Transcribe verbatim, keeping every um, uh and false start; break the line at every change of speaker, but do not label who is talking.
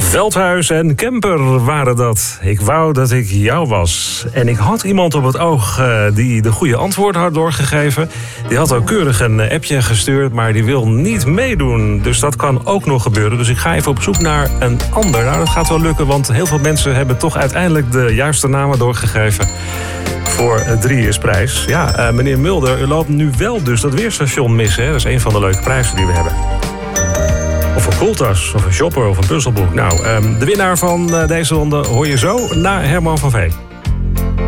Veldhuis en Kemper waren dat. Ik wou dat ik jou was. En ik had iemand op het oog uh, die de goede antwoorden had doorgegeven. Die had ook keurig een appje gestuurd, maar die wil niet meedoen. Dus dat kan ook nog gebeuren. Dus ik ga even op zoek naar een ander. Nou, dat gaat wel lukken, want heel veel mensen hebben toch uiteindelijk de juiste namen doorgegeven. Voor drie is prijs. Ja, uh, meneer Mulder, u loopt nu wel dus dat weerstation mis, hè? Dat is een van de leuke prijzen die we hebben. Of een koeltas, of een shopper, of een puzzelboek. Nou, um, de winnaar van uh, deze ronde hoor je zo na Herman van Veen.